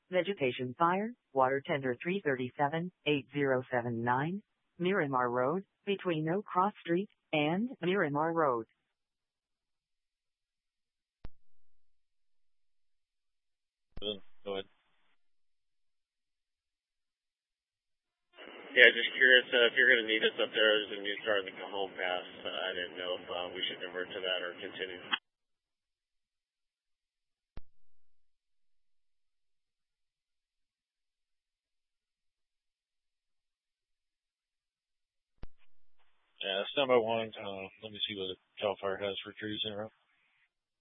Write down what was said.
Vegetation fire, water tender 337-8079, Miramar Road, between Oak Cross Street and Miramar Road. Go ahead. Yeah, just curious if you're going to need us up there as a new start in the Cajon Pass. I didn't know if we should divert to that or continue. Yeah, stand by one. Let me see what Cal Fire has for trees in route.